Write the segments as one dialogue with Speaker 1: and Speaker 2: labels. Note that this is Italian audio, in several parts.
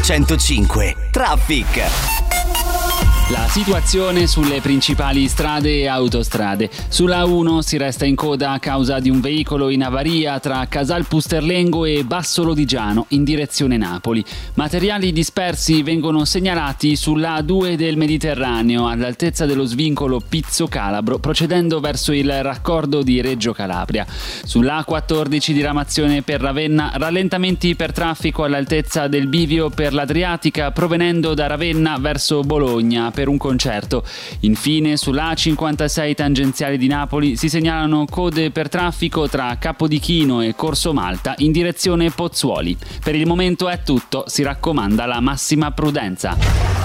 Speaker 1: 105 Traffic.
Speaker 2: La situazione sulle principali strade e autostrade. Sulla A1 si resta in coda a causa di un veicolo in avaria tra Casal Pusterlengo e Bassolo di Giano in direzione Napoli. Materiali dispersi vengono segnalati sulla A2 del Mediterraneo all'altezza dello svincolo Pizzo Calabro, procedendo verso il raccordo di Reggio Calabria. Sulla A14 diramazione per Ravenna, rallentamenti per traffico all'altezza del bivio per l'Adriatica provenendo da Ravenna verso Bologna per un concerto. Infine sulla A56 tangenziale di Napoli si segnalano code per traffico tra Capodichino e Corso Malta in direzione Pozzuoli. Per il momento è tutto, si raccomanda la massima prudenza.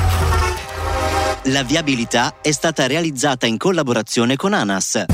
Speaker 1: La viabilità è stata realizzata in collaborazione con ANAS.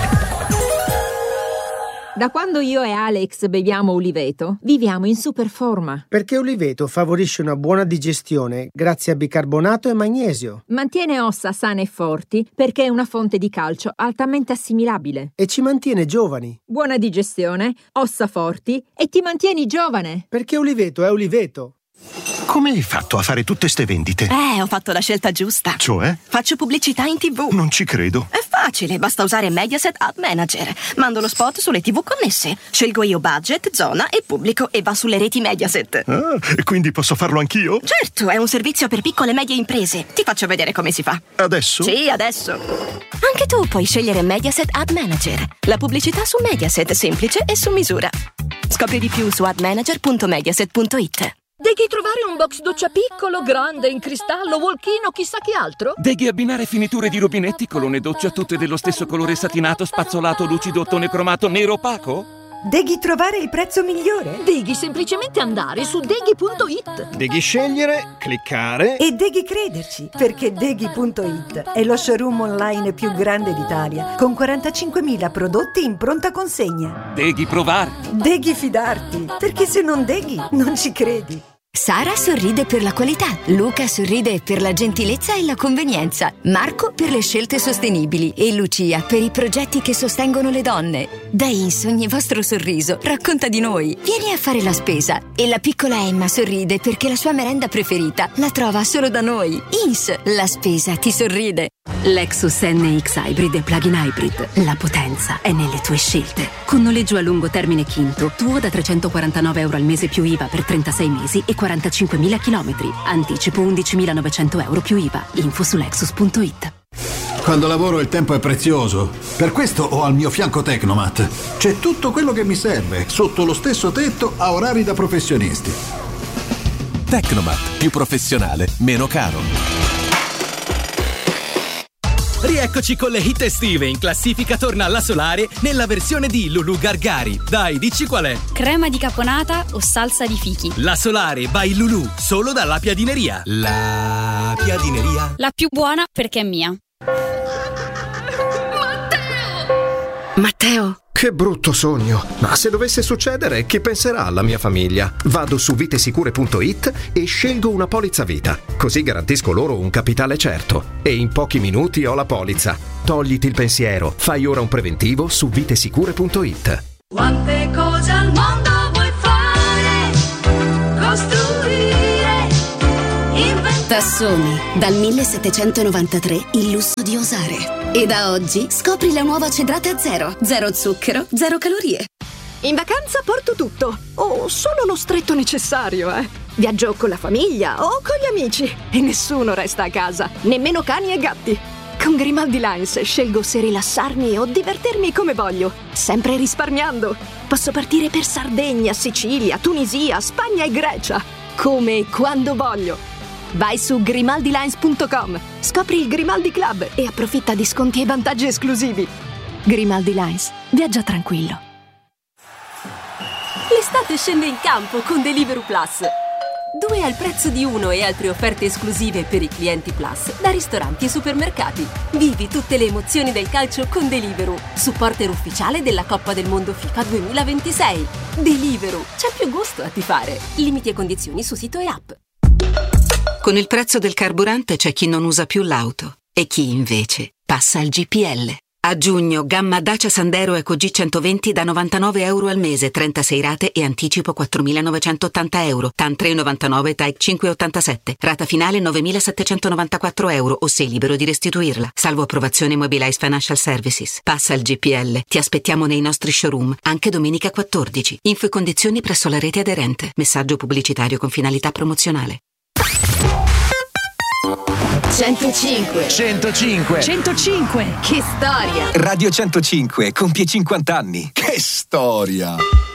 Speaker 3: Da quando io e Alex beviamo Uliveto, viviamo in super forma.
Speaker 4: Perché Uliveto favorisce una buona digestione grazie a bicarbonato e magnesio.
Speaker 3: Mantiene ossa sane e forti perché è una fonte di calcio altamente assimilabile.
Speaker 4: E ci mantiene giovani.
Speaker 3: Buona digestione, ossa forti e ti mantieni giovane.
Speaker 4: Perché Uliveto è Uliveto.
Speaker 5: Come hai fatto a fare tutte ste vendite?
Speaker 6: Ho fatto la scelta giusta.
Speaker 5: Cioè?
Speaker 6: Faccio pubblicità in TV.
Speaker 5: Non ci credo.
Speaker 6: È facile, basta usare Mediaset Ad Manager. Mando lo spot sulle TV connesse. Scelgo io budget, zona e pubblico e va sulle reti Mediaset.
Speaker 5: Ah, e quindi posso farlo anch'io?
Speaker 6: Certo, è un servizio per piccole e medie imprese. Ti faccio vedere come si fa.
Speaker 5: Adesso?
Speaker 6: Sì, adesso. Anche tu puoi scegliere Mediaset Ad Manager. La pubblicità su Mediaset, semplice e su misura. Scopri di più su admanager.mediaset.it.
Speaker 7: Devi trovare un box doccia piccolo, grande, in cristallo, walk-in o chissà che altro?
Speaker 8: Devi abbinare finiture di rubinetti, colonne doccia tutte dello stesso colore satinato, spazzolato, lucido, ottone cromato, nero opaco?
Speaker 9: Devi trovare il prezzo migliore?
Speaker 7: Devi semplicemente andare su deghi.it.
Speaker 10: Devi scegliere, cliccare
Speaker 9: e devi crederci, perché deghi.it è lo showroom online più grande d'Italia, con 45.000 prodotti in pronta consegna.
Speaker 8: Devi provare.
Speaker 9: Devi fidarti, perché se non deghi, non ci credi.
Speaker 11: Sara sorride per la qualità, Luca sorride per la gentilezza e la convenienza, Marco per le scelte sostenibili e Lucia per i progetti che sostengono le donne. Da Ins ogni vostro sorriso racconta di noi. Vieni a fare la spesa. E la piccola Emma sorride perché la sua merenda preferita la trova solo da noi. Ins, la spesa ti sorride.
Speaker 12: Lexus NX Hybrid e Plug-in Hybrid. La potenza è nelle tue scelte. Con noleggio a lungo termine Kinto, tuo da €349 al mese più IVA per 36 mesi e 45.000 chilometri. Anticipo €11.900 più IVA. Info su Lexus.it.
Speaker 13: Quando lavoro il tempo è prezioso. Per questo ho al mio fianco Tecnomat. C'è tutto quello che mi serve, sotto lo stesso tetto, a orari da professionisti.
Speaker 14: Tecnomat. Più professionale, meno caro.
Speaker 15: Rieccoci con le hit estive. In classifica torna alla Solare nella versione di Lulu Gargari. Dai, dici qual è?
Speaker 16: Crema di caponata o salsa di fichi?
Speaker 15: La Solare by Lulu, solo dalla Piadineria. La Piadineria.
Speaker 16: La più buona perché è mia.
Speaker 17: Matteo! Che brutto sogno! Ma se dovesse succedere, che penserà la mia famiglia? Vado su vitesicure.it e scelgo una polizza vita. Così garantisco loro un capitale certo. E in pochi minuti ho la polizza. Togliti il pensiero. Fai ora un preventivo su vitesicure.it.
Speaker 18: Quante cose al mondo vuoi fare? Costruire, inventare.
Speaker 11: Tassoni, dal 1793 il lusso di osare. E da oggi scopri la nuova cedrata zero. Zero zucchero, zero calorie.
Speaker 7: In vacanza porto tutto, o solo lo stretto necessario, Viaggio con la famiglia o con gli amici e nessuno resta a casa, nemmeno cani e gatti. Con Grimaldi Lines scelgo se rilassarmi o divertirmi come voglio, sempre risparmiando. Posso partire per Sardegna, Sicilia, Tunisia, Spagna e Grecia, come e quando voglio. Vai su grimaldilines.com, scopri il Grimaldi Club e approfitta di sconti e vantaggi esclusivi. Grimaldi Lines, viaggia tranquillo.
Speaker 19: L'estate scende in campo con Deliveroo Plus. 2 al prezzo di 1 e altre offerte esclusive per i clienti Plus da ristoranti e supermercati. Vivi tutte le emozioni del calcio con Deliveroo, supporter ufficiale della Coppa del Mondo FIFA 2026. Deliveroo, c'è più gusto a tifare. Limiti e condizioni su sito e app.
Speaker 12: Con il prezzo del carburante c'è chi non usa più l'auto e chi invece passa al GPL. A giugno, gamma Dacia Sandero Eco G120 da 99 euro al mese, 36 rate e anticipo 4.980 euro. TAN 3,99, TAEC 5,87. Rata finale 9.794 euro o sei libero di restituirla. Salvo approvazione Mobilize Financial Services. Passa al GPL. Ti aspettiamo nei nostri showroom, anche domenica 14. Info e condizioni presso la rete aderente. Messaggio pubblicitario con finalità promozionale.
Speaker 20: 105
Speaker 19: 105.
Speaker 20: Che storia!
Speaker 15: Radio 105 compie 50 anni.
Speaker 13: Che storia!